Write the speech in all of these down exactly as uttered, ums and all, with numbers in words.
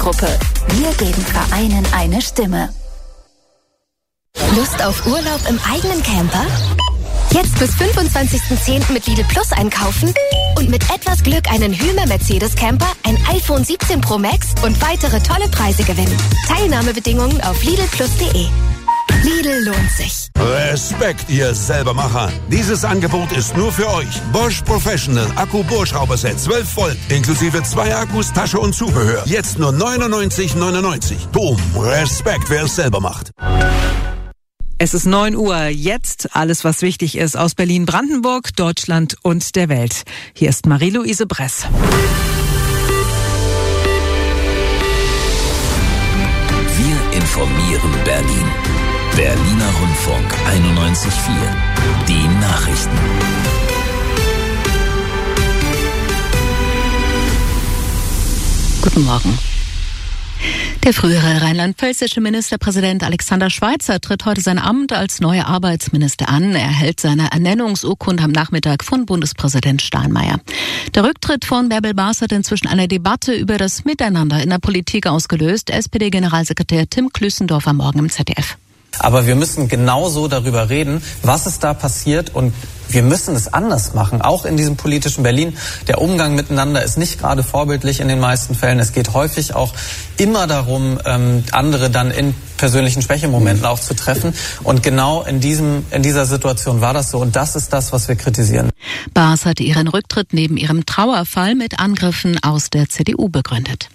Berlin-Gruppe. Wir geben Vereinen eine Stimme. Lust auf Urlaub im eigenen Camper? Jetzt bis fünfundzwanzigsten zehnten mit Lidl Plus einkaufen und mit etwas Glück einen Hymer Mercedes Camper, ein iPhone siebzehn Pro Max und weitere tolle Preise gewinnen. Teilnahmebedingungen auf lidl plus punkt de. Lidl lohnt sich. Respekt, ihr Selbermacher. Dieses Angebot ist nur für euch. Bosch Professional Akku-Bohrschrauberset zwölf Volt inklusive zwei Akkus, Tasche und Zubehör. Jetzt nur neunundneunzig neunundneunzig. Boom, Respekt, wer es selber macht. Es ist neun Uhr. Jetzt alles, was wichtig ist aus Berlin, Brandenburg, Deutschland und der Welt. Hier ist Marie-Louise Bress. Wir informieren Berlin. Berliner Rundfunk einundneunzig Komma vier. Die Nachrichten. Guten Morgen. Der frühere rheinland-pfälzische Ministerpräsident Alexander Schweitzer tritt heute sein Amt als neuer Arbeitsminister an. Er erhält seine Ernennungsurkunde am Nachmittag von Bundespräsident Steinmeier. Der Rücktritt von Bärbel Baas hat inzwischen eine Debatte über das Miteinander in der Politik ausgelöst. S P D-Generalsekretär Tim Klüssendorfer morgen im Z D F. Aber wir müssen genauso darüber reden, was ist da passiert, und wir müssen es anders machen, auch in diesem politischen Berlin. Der Umgang miteinander ist nicht gerade vorbildlich in den meisten Fällen. Es geht häufig auch immer darum, andere dann in persönlichen Schwächemomenten auch zu treffen. Und genau in diesem, in dieser Situation war das so. Und das ist das, was wir kritisieren. Baas hatte ihren Rücktritt neben ihrem Trauerfall mit Angriffen aus der C D U begründet.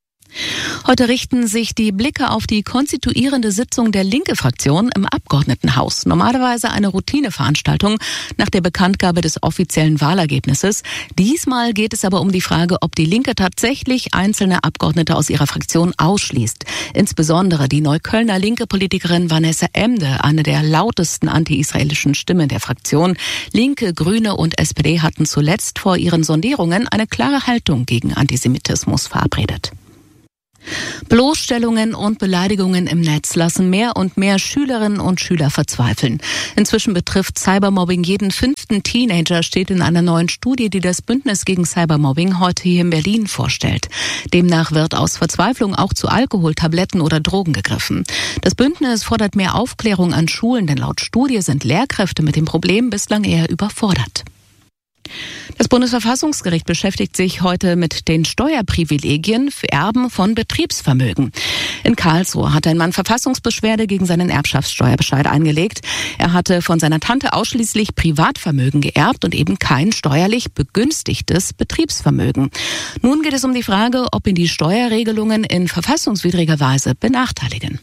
Heute richten sich die Blicke auf die konstituierende Sitzung der Linke-Fraktion im Abgeordnetenhaus. Normalerweise eine Routineveranstaltung nach der Bekanntgabe des offiziellen Wahlergebnisses. Diesmal geht es aber um die Frage, ob die Linke tatsächlich einzelne Abgeordnete aus ihrer Fraktion ausschließt. Insbesondere die Neuköllner linke Politikerin Vanessa Emde, eine der lautesten anti-israelischen Stimmen der Fraktion. Linke, Grüne und S P D hatten zuletzt vor ihren Sondierungen eine klare Haltung gegen Antisemitismus verabredet. Bloßstellungen und Beleidigungen im Netz lassen mehr und mehr Schülerinnen und Schüler verzweifeln. Inzwischen betrifft Cybermobbing jeden fünften Teenager, steht in einer neuen Studie, die das Bündnis gegen Cybermobbing heute hier in Berlin vorstellt. Demnach wird aus Verzweiflung auch zu Alkohol, Tabletten oder Drogen gegriffen. Das Bündnis fordert mehr Aufklärung an Schulen, denn laut Studie sind Lehrkräfte mit dem Problem bislang eher überfordert. Das Bundesverfassungsgericht beschäftigt sich heute mit den Steuerprivilegien für Erben von Betriebsvermögen. In Karlsruhe hat ein Mann Verfassungsbeschwerde gegen seinen Erbschaftssteuerbescheid eingelegt. Er hatte von seiner Tante ausschließlich Privatvermögen geerbt und eben kein steuerlich begünstigtes Betriebsvermögen. Nun geht es um die Frage, ob ihn die Steuerregelungen in verfassungswidriger Weise benachteiligen.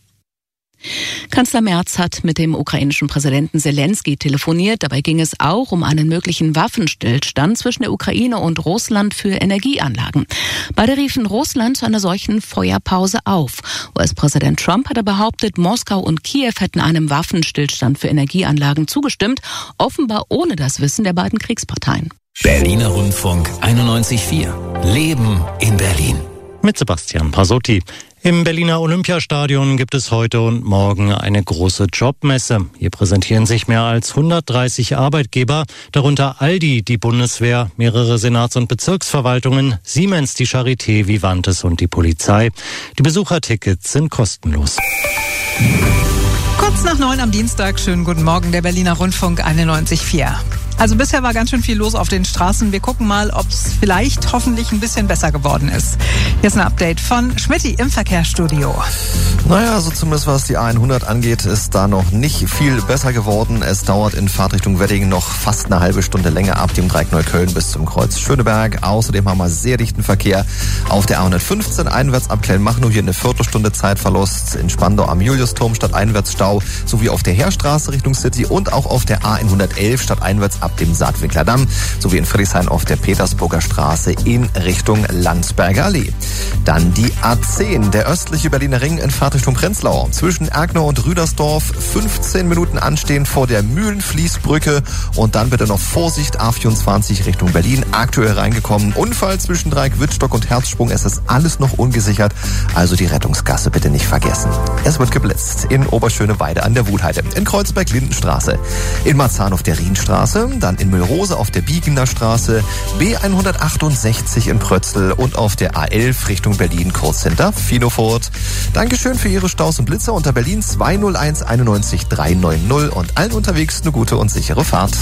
Kanzler Merz hat mit dem ukrainischen Präsidenten Selenskyj telefoniert. Dabei ging es auch um einen möglichen Waffenstillstand zwischen der Ukraine und Russland für Energieanlagen. Beide riefen Russland zu einer solchen Feuerpause auf. U S-Präsident Trump hatte behauptet, Moskau und Kiew hätten einem Waffenstillstand für Energieanlagen zugestimmt, offenbar ohne das Wissen der beiden Kriegsparteien. Berliner Rundfunk einundneunzig Komma vier. Leben in Berlin. Mit Sebastian Pasotti. Im Berliner Olympiastadion gibt es heute und morgen eine große Jobmesse. Hier präsentieren sich mehr als hundertdreißig Arbeitgeber, darunter Aldi, die Bundeswehr, mehrere Senats- und Bezirksverwaltungen, Siemens, die Charité, Vivantes und die Polizei. Die Besuchertickets sind kostenlos. Kurz nach neun am Dienstag, schönen guten Morgen, der Berliner Rundfunk einundneunzig Komma vier. Also bisher war ganz schön viel los auf den Straßen. Wir gucken mal, ob es vielleicht hoffentlich ein bisschen besser geworden ist. Hier ist ein Update von Schmitty im Verkehrsstudio. Naja, also zumindest was die A hundert angeht, ist da noch nicht viel besser geworden. Es dauert in Fahrtrichtung Wedding noch fast eine halbe Stunde länger ab dem Dreieck Neukölln bis zum Kreuz Schöneberg. Außerdem haben wir sehr dichten Verkehr auf der A hundertfünfzehn einwärts ab Kleinmachnow, hier eine Viertelstunde Zeitverlust. In Spandau am Juliusturm statt einwärts Stau, sowie auf der Heerstraße Richtung City und auch auf der A hundertelf statt einwärts ab dem Saatwinkler Damm, sowie in Friedrichshain auf der Petersburger Straße in Richtung Landsberger Allee. Dann die A zehn, der östliche Berliner Ring in Fahrtrichtung Prenzlau. Zwischen Erkner und Rüdersdorf fünfzehn Minuten anstehen vor der Mühlenfließbrücke und dann bitte noch Vorsicht, A vierundzwanzig Richtung Berlin. Aktuell reingekommen, Unfall zwischen Dreieck Wittstock und Herzsprung. Es ist alles noch ungesichert, also die Rettungsgasse bitte nicht vergessen. Es wird geblitzt in Oberschöneweide an der Wuhlheide, in Kreuzberg-Lindenstraße, in Marzahn auf der Rienstraße, Potsdam, dann in Müllrose auf der Biegener Straße, B hundertachtundsechzig in Prötzl und auf der A elf Richtung Berlin kurz hinter Finofurt. Dankeschön für Ihre Staus und Blitzer unter Berlin zwei null eins einundneunzig dreihundertneunzig und allen unterwegs eine gute und sichere Fahrt.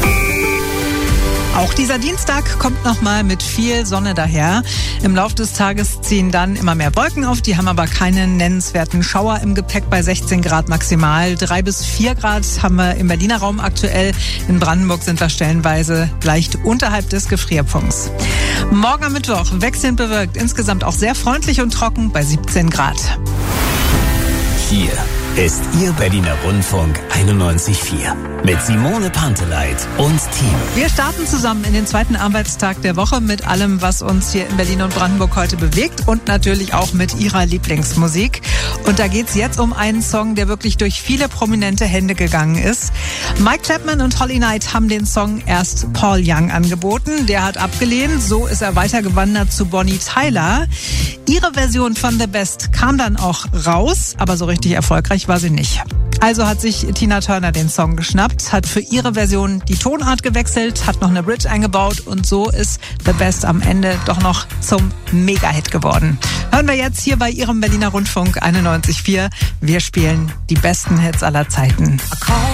Auch dieser Dienstag kommt nochmal mit viel Sonne daher. Im Laufe des Tages ziehen dann immer mehr Wolken auf. Die haben aber keinen nennenswerten Schauer im Gepäck bei sechzehn Grad maximal. drei bis vier Grad haben wir im Berliner Raum aktuell. In Brandenburg sind wir stellenweise leicht unterhalb des Gefrierpunkts. Morgen am Mittwoch wechselnd bewölkt. Insgesamt auch sehr freundlich und trocken bei siebzehn Grad. Hier ist Ihr Berliner Rundfunk einundneunzig Komma vier mit Simone Panteleit und Team. Wir starten zusammen in den zweiten Arbeitstag der Woche mit allem, was uns hier in Berlin und Brandenburg heute bewegt und natürlich auch mit Ihrer Lieblingsmusik. Und da geht's jetzt um einen Song, der wirklich durch viele prominente Hände gegangen ist. Mike Chapman und Holly Knight haben den Song erst Paul Young angeboten. Der hat abgelehnt. So ist er weitergewandert zu Bonnie Tyler. Ihre Version von The Best kam dann auch raus, aber so richtig erfolgreich war sie nicht. Also hat sich Tina Turner den Song geschnappt, hat für ihre Version die Tonart gewechselt, hat noch eine Bridge eingebaut und so ist The Best am Ende doch noch zum Mega-Hit geworden. Hören wir jetzt hier bei Ihrem Berliner Rundfunk einundneunzig Komma vier. Wir spielen die besten Hits aller Zeiten.